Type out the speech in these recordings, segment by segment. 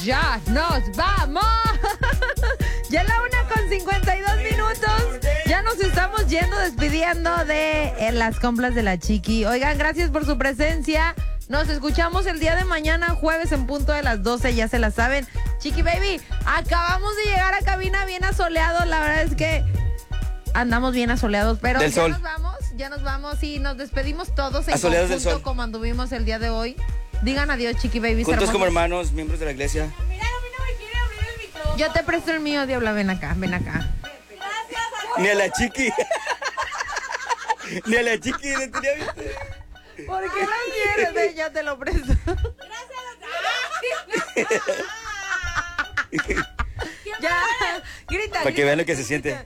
ya nos vamos. Ya es la 1:52. Ya nos estamos despidiendo de las compras de la Chiqui. Oigan, gracias por su presencia. Nos escuchamos el día de mañana, jueves, en punto de las 12, ya se la saben. Chiqui Baby, acabamos de llegar a cabina bien asoleados. La verdad es que andamos bien asoleados, pero del sol. Ya nos vamos y nos despedimos todos en asoleados del conjunto sol, como anduvimos el día de hoy. Digan adiós, Chiqui Baby. Juntos como hermanos, miembros de la iglesia. Mira, a mí no me quiere abrir el micrófono. Yo te presto el mío, Diabla, ven acá. Gracias. Ni a la Chiqui. Ni a la Chiqui le tenía viste. ¿Por qué no quieres? Ven, yo te lo presto. Ya, grita. Para que vean lo que se siente.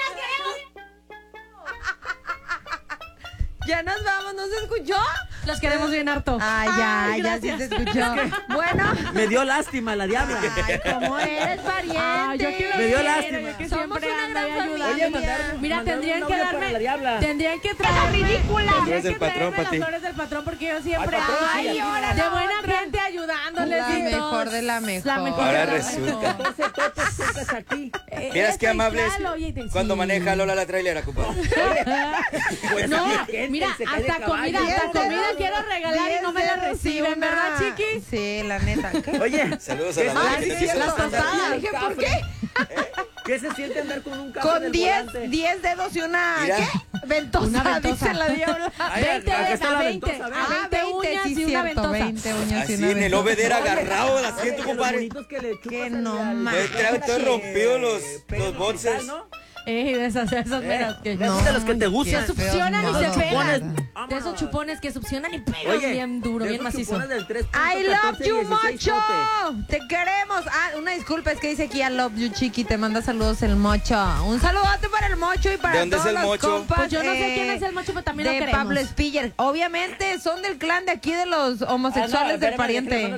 Ya nos vamos, ¿no se escuchó? Los queremos bien harto. Ay, ya sí se escuchó. Bueno. Me dio lástima la diabla. Ay, ¿cómo eres, pariente? Ay, yo quiero Me dio ver, lástima. que Somos siempre una anda gran ahí ayudando. familia. Mira, mandaron tendrían un que audio para la darme, diabla. tendrían que traerme, ridícula. tendrían Flores del que patrón, traerme las Pati. flores del patrón porque yo siempre, Al patrón, ay, sí. ahora de buena gente ayudándoles. La y mejor todos. de la mejor. La mejor Ahora de la resulta. mejor. Entonces, Toto, sientas aquí. Miras qué amables cuando Sí. maneja Lola la trailera, compadre. Pues, No, gente, mira, se cae de hasta caballo. comida quiero regalar y no me la reciben, ¿verdad, Chiqui? Sí, la neta. Oye, Saludos a la ¿qué madre se que te siente quiso. las tostadas. Dije, ¿por qué? ¿Qué se siente andar con un carro en Con el 10 volante? dedos y una... Mira. ¿Qué? Ventosa, Una ventosa. dice la diabla. Ay, 20 acá está la 20 ventosa, ¿ves? 20 uñas sí, y una cierto, ventosa. 20 uñas y Así una en el ventosa. obedero agarrado del asiento, Oye, que los compadre. bonitos que le chupas Que el- no al- manches. Trae todo rompido los boxes. ¿no? De esas meras que... No, de los que te gustan. Se succionan y no, se no, pegan. no. De esos chupones que succionan y pegan Oye, bien duro, de bien esos macizo. chupones del 3, I love 14, you 16 mucho. pote. Te queremos. Una disculpa, es que dice aquí I love you, Chiqui. Te manda saludos el Mocho. Un saludote para el Mocho y para ¿De dónde todos es el los Mocho? compas. Pues yo no sé quién es el Mocho, pero también lo de queremos. Pablo Spiller. Obviamente son del clan de aquí de los homosexuales del pariente.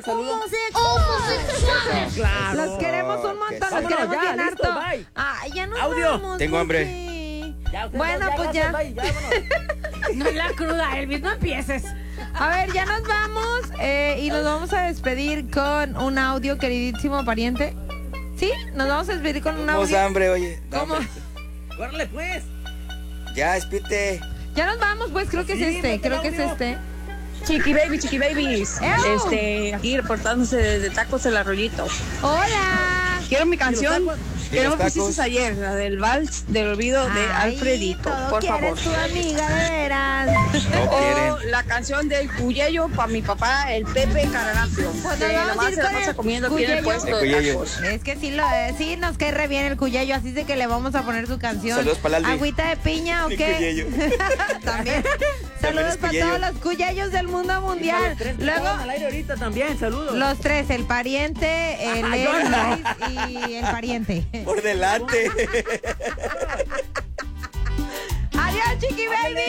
Claro. Los queremos un montón, los Vámonos, queremos ya, bien listo, harto. bye. Ya nos Audio. vamos. Tengo hambre. Mochi. Ya, ustedes Bueno, dos, pues gracias, ya. bye, ya, vámonos. No es la cruda, Elvis, no empieces. A ver, ya nos vamos y nos vamos a despedir con un audio, queridísimo pariente. ¿Sí? Nos vamos a despedir con un Tenemos audio. hambre, oye. ¿Cómo? Hambre. Órale, pues. Ya, despídete. Ya nos vamos, pues creo que es Sí, este, mete el creo que es audio. este. Chiqui babies. ¡Ew! Aquí reportándose desde Tacos del Arroyito. Hola. Quiero mi canción que no los me pusiste tacos? ayer, la del vals del olvido de Ay, Alfredito, todo por quieres favor. tu amiga de veras. No O quieren. la canción del Cuyello para mi papá, el Pepe Cararampio. Pues Que nos vamos a nomás ir se la con pasa el comiendo aquí en el Cuyello. puesto El de Cuyello. tacos. Es que sí nos cae re bien el cuyello, así de que le vamos a poner su canción. Saludos para Laldi. Agüita de piña o Mi qué. Cuyello. También. También Saludos es para cuyello. todos los cuyellos del mundo Y para mundial. los tres que Luego estaban al aire ahorita también, saludos. los tres, el pariente, el Ajá, yo no. Elvis y el pariente. Por delante. Adiós, Chiqui Baby.